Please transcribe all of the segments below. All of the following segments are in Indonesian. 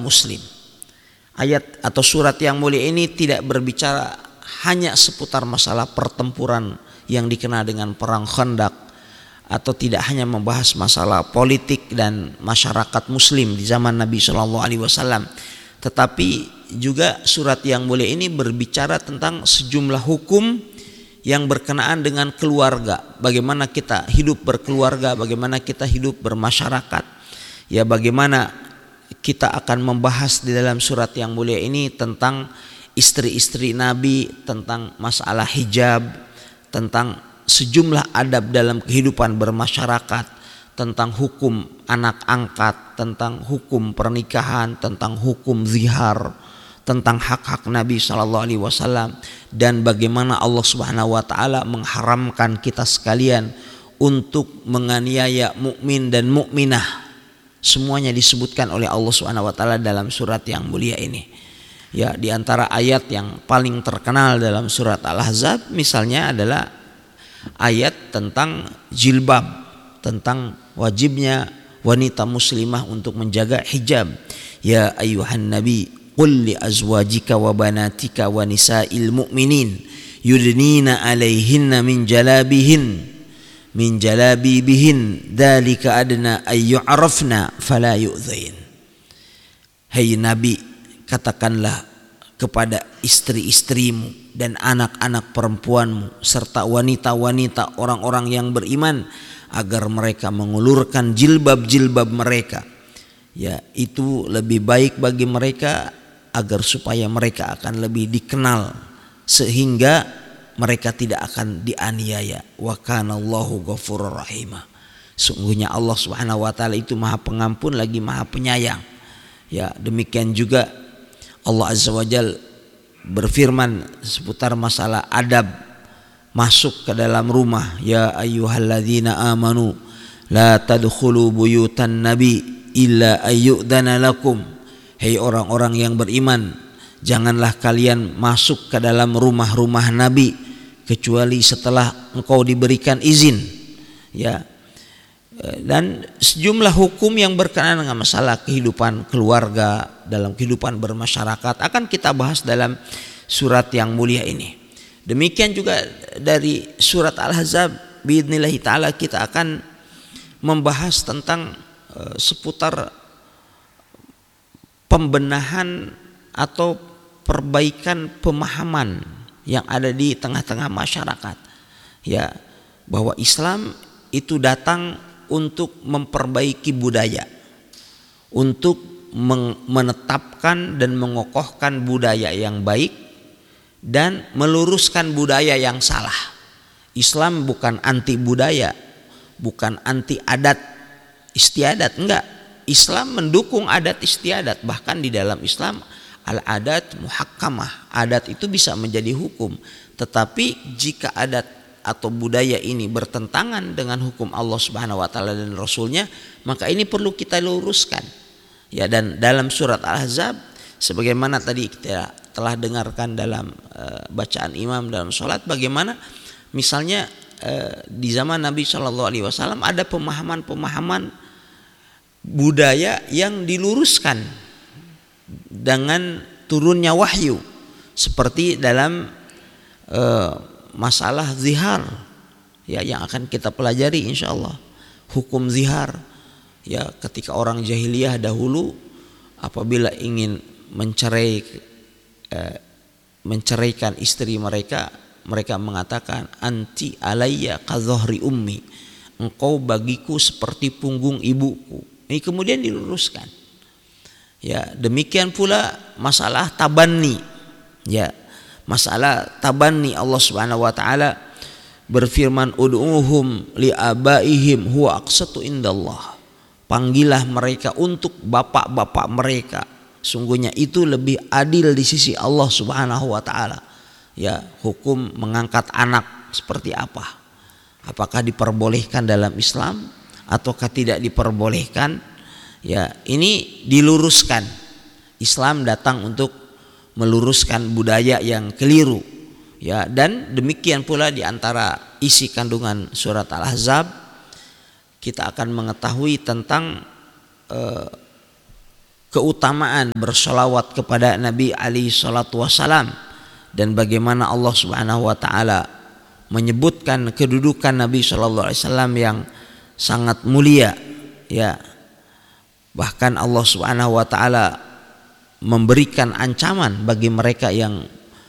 muslim. Ayat atau surat yang mulia ini tidak berbicara hanya seputar masalah pertempuran yang dikenal dengan perang Khandaq, atau tidak hanya membahas masalah politik dan masyarakat muslim di zaman Nabi SAW, tetapi juga surat yang mulia ini berbicara tentang sejumlah hukum yang berkenaan dengan keluarga, bagaimana kita hidup berkeluarga, bagaimana kita hidup bermasyarakat. Ya, bagaimana kita akan membahas di dalam surat yang mulia ini tentang istri-istri Nabi, tentang masalah hijab, tentang sejumlah adab dalam kehidupan bermasyarakat, tentang hukum anak angkat, tentang hukum pernikahan, tentang hukum zihar, tentang hak-hak Nabi SAW, dan bagaimana Allah Subhanahu wa taala mengharamkan kita sekalian untuk menganiaya mukmin dan mukminah. Semuanya disebutkan oleh Allah Subhanahu wa taala dalam surat yang mulia ini. Ya, di antara ayat yang paling terkenal dalam surat Al-Ahzab misalnya adalah ayat tentang jilbab, tentang wajibnya wanita muslimah untuk menjaga hijab. Ya ayuhan nabi qul li azwajika wa banatika wa nisa'il mu'minin yudnina 'alaihinna min jalabibihin dzalika adna ay yu'rafna fala yu'dzain. Hai Nabi, katakanlah kepada istri-istrimu dan anak-anak perempuanmu serta wanita-wanita orang-orang yang beriman agar mereka mengulurkan jilbab-jilbab mereka. Ya, itu lebih baik bagi mereka agar supaya mereka akan lebih dikenal sehingga mereka tidak akan dianiaya. Wa kanallahu ghafurur rahim. Sungguhnya Allah Subhanahu wa taala itu Maha Pengampun lagi Maha Penyayang. Ya, demikian juga Allah Azza wa Jalla berfirman seputar masalah adab masuk ke dalam rumah. Ya ayyuhalladzina amanu la tadkhulu buyutan nabi illa ayyudana lakum. Hei orang-orang yang beriman, janganlah kalian masuk ke dalam rumah-rumah Nabi kecuali setelah engkau diberikan izin. Ya. Dan sejumlah hukum yang berkenaan dengan masalah kehidupan keluarga, dalam kehidupan bermasyarakat akan kita bahas dalam surat yang mulia ini. Demikian juga dari surat Al-Ahzab, biidznillah ta'ala kita akan membahas tentang seputar pembenahan atau perbaikan pemahaman yang ada di tengah-tengah masyarakat. Ya, bahwa Islam itu datang untuk memperbaiki budaya, untuk menetapkan dan mengokohkan budaya yang baik dan meluruskan budaya yang salah. Islam bukan anti budaya, bukan anti adat istiadat, enggak. Islam mendukung adat istiadat, bahkan di dalam Islam al-adat muhakkamah, adat itu bisa menjadi hukum. Tetapi jika adat atau budaya ini bertentangan dengan hukum Allah Subhanahu wa taala dan Rasulnya, maka ini perlu kita luruskan. Ya, dan dalam surat Al-Ahzab sebagaimana tadi kita telah dengarkan dalam bacaan imam dalam sholat, bagaimana misalnya di zaman Nabi SAW ada pemahaman-pemahaman budaya yang diluruskan dengan turunnya wahyu, seperti dalam masalah zihar, ya, yang akan kita pelajari insyaallah. Hukum zihar, ya, ketika orang jahiliyah dahulu apabila ingin menceraikan istri mereka, mereka mengatakan anti alayya kadzohri ummi, engkau bagiku seperti punggung ibuku. Ini kemudian diluruskan. Ya, demikian pula masalah tabanni. Ya, masalah tabanni, Allah Subhanahu wa taala berfirman ud'uhum li abaihim huwa aqsatu indallah. Panggillah mereka untuk bapak-bapak mereka. Sungguhnya itu lebih adil di sisi Allah Subhanahu wa taala. Ya, hukum mengangkat anak seperti apa? Apakah diperbolehkan dalam Islam ataukah tidak diperbolehkan? Ya, ini diluruskan. Islam datang untuk meluruskan budaya yang keliru. Ya, dan demikian pula di antara isi kandungan surat Al-Ahzab kita akan mengetahui tentang keutamaan bersolawat kepada Nabi alaihi salatu wassalam, dan bagaimana Allah Subhanahu wa taala menyebutkan kedudukan Nabi sallallahu alaihi wasallam yang sangat mulia, ya. Bahkan Allah Subhanahu wa taala memberikan ancaman bagi mereka yang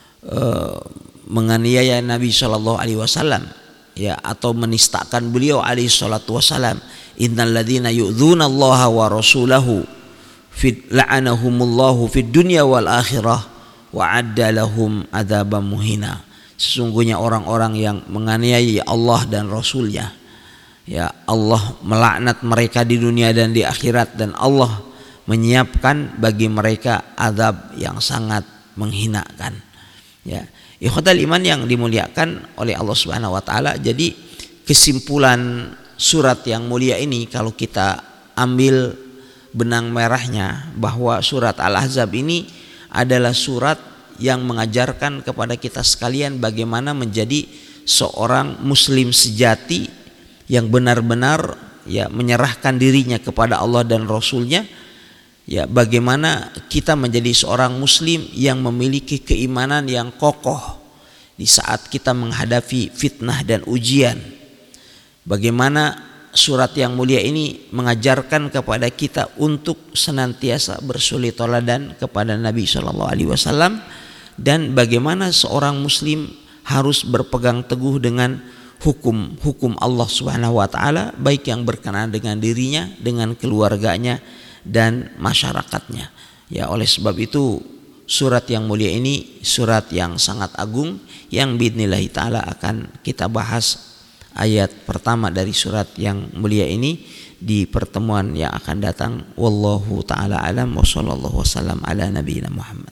menganiaya Nabi sallallahu alaihi wasallam, ya, atau menistakan beliau alaihi salatu wasallam. Innalladzina yu'dzuna Allah wa rasulahu la'anahumullahu fid dunya wal akhirah wa adda lahum adzaban muhina. Sesungguhnya orang-orang yang menganiaya Allah dan Rasulnya, ya, Allah melaknat mereka di dunia dan di akhirat, dan Allah menyiapkan bagi mereka azab yang sangat menghinakan. Ya, ikhwatal iman yang dimuliakan oleh Allah Subhanahu wa taala. Jadi kesimpulan surat yang mulia ini, kalau kita ambil benang merahnya, bahwa surat Al-Ahzab ini adalah surat yang mengajarkan kepada kita sekalian bagaimana menjadi seorang muslim sejati yang benar-benar, ya, menyerahkan dirinya kepada Allah dan Rasulnya, ya, bagaimana kita menjadi seorang muslim yang memiliki keimanan yang kokoh di saat kita menghadapi fitnah dan ujian. Bagaimana surat yang mulia ini mengajarkan kepada kita untuk senantiasa bersuri teladan kepada Nabi Shallallahu Alaihi Wasallam, dan bagaimana seorang muslim harus berpegang teguh dengan hukum Allah Subhanahu wa taala, baik yang berkenaan dengan dirinya, dengan keluarganya dan masyarakatnya. Ya, oleh sebab itu surat yang mulia ini surat yang sangat agung yang biidznillah taala akan kita bahas ayat pertama dari surat yang mulia ini di pertemuan yang akan datang. Wallahu taala alam wa sallallahu wasallam ala nabiyina Muhammad.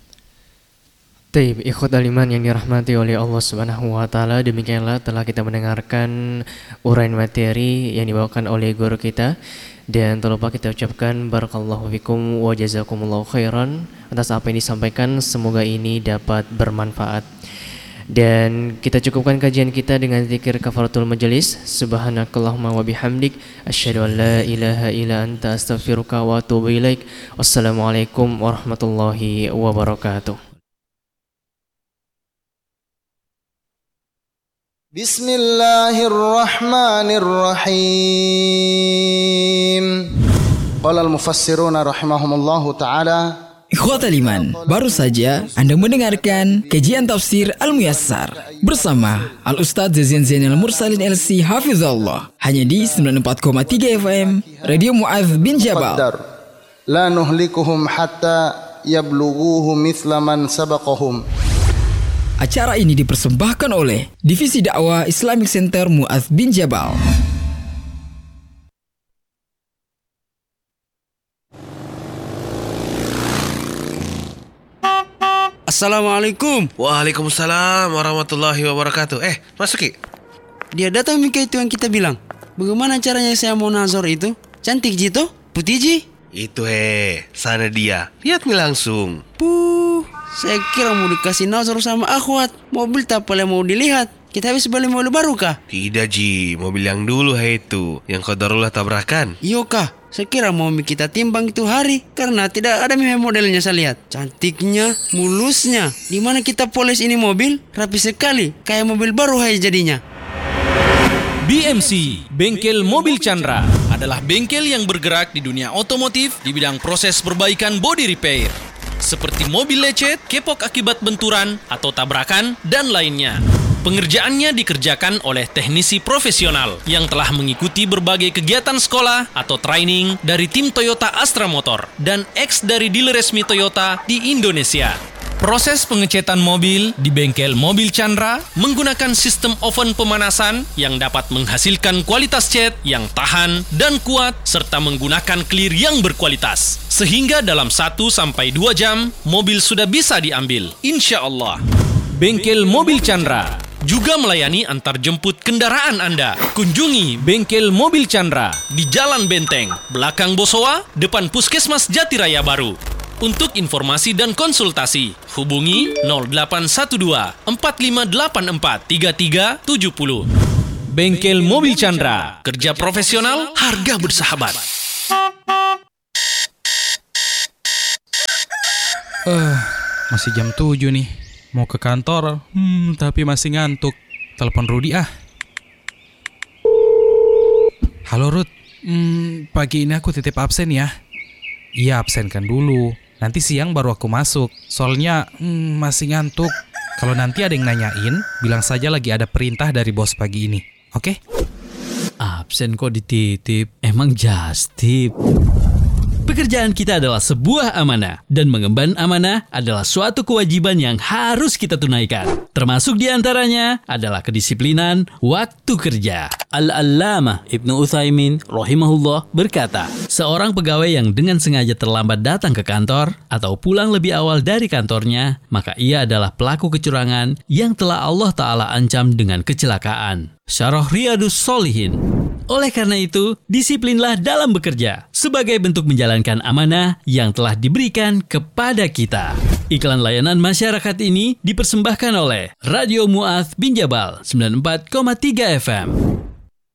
Taib, ikhwatal iman yang dirahmati oleh Allah Subhanahu wa taala, demikianlah telah kita mendengarkan uraian materi yang dibawakan oleh guru kita, dan tak lupa kita ucapkan barakallahu fikum wa jazakumullahu khairan atas apa yang disampaikan. Semoga ini dapat bermanfaat. Dan kita cukupkan kajian kita dengan zikir kafaratul majelis. Subhanakallahumma wa bihamdik asyhadu an la ilaha illa anta astaghfiruka wa atubu ilaik. Wassalamualaikum warahmatullahi wabarakatuh. Bismillahirrahmanirrahim. Qala al-mufassiruna rahimahumullahu ta'ala. Ikhwatal iman, baru saja Anda mendengarkan kajian tafsir Al-Muyassar bersama Al-Ustadz Zazian Zainal Mursalin LC Hafizahullah, hanya di 94,3 FM Radio Mu'adz bin Jabal. La nuhlikuhum hatta yablughuhu mithla man sabaqahum. Acara ini dipersembahkan oleh Divisi Dakwah Islamic Center Mu'adz bin Jabal. Assalamualaikum. Waalaikumsalam warahmatullahi wabarakatuh. Masuk Ki. Dia datang Mika itu yang kita bilang. Bagaimana caranya saya mau nazar itu? Cantik Jito? Putih Ji? Itu sana dia. Lihat Mi langsung. Saya kira mau dikasih nazar sama akhwat. Mobil tak boleh mau dilihat. Kita habis beli mobil baru kah? Tidak Ji, mobil yang dulu itu, yang qadarullah tabrakan. Iyo kah? Saya kira mau kita timbang itu hari, karena tidak ada modelnya saya lihat. Cantiknya, mulusnya. Di mana kita poles ini mobil? Rapi sekali, kayak mobil baru jadinya. BMC, Bengkel Mobil Chandra, adalah bengkel yang bergerak di dunia otomotif di bidang proses perbaikan body repair, seperti mobil lecet, kepok akibat benturan atau tabrakan, dan lainnya. Pengerjaannya dikerjakan oleh teknisi profesional yang telah mengikuti berbagai kegiatan sekolah atau training dari tim Toyota Astra Motor dan ex dari dealer resmi Toyota di Indonesia. Proses pengecetan mobil di Bengkel Mobil Chandra menggunakan sistem oven pemanasan yang dapat menghasilkan kualitas cat yang tahan dan kuat serta menggunakan clear yang berkualitas. Sehingga dalam 1-2 jam, mobil sudah bisa diambil, insya Allah. Bengkel Mobil Chandra juga melayani antar jemput kendaraan Anda. Kunjungi Bengkel Mobil Chandra di Jalan Benteng, belakang Bosowa, depan Puskesmas Jatiraya Baru. Untuk informasi dan konsultasi, hubungi 0812 4584 3370. Bengkel Mobil Chandra, kerja profesional, harga bersahabat. Masih jam 7 nih. Mau ke kantor, tapi masih ngantuk. Telepon Rudi ah. Halo Rud, pagi ini aku titip absen ya. Iya, absenkan dulu. Nanti siang baru aku masuk. Soalnya masih ngantuk. Kalau nanti ada yang nanyain, bilang saja lagi ada perintah dari bos pagi ini. Oke? Absen kok dititip? Emang just tip? Pekerjaan kita adalah sebuah amanah, dan mengemban amanah adalah suatu kewajiban yang harus kita tunaikan. Termasuk diantaranya adalah kedisiplinan waktu kerja. Al-Allamah Ibnu Utsaimin rahimahullah berkata, seorang pegawai yang dengan sengaja terlambat datang ke kantor atau pulang lebih awal dari kantornya, maka ia adalah pelaku kecurangan yang telah Allah Ta'ala ancam dengan kecelakaan. Syarah Riyadhus Shalihin. Oleh karena itu, disiplinlah dalam bekerja sebagai bentuk menjalankan amanah yang telah diberikan kepada kita. Iklan layanan masyarakat ini dipersembahkan oleh Radio Mu'adz bin Jabal 94,3 FM.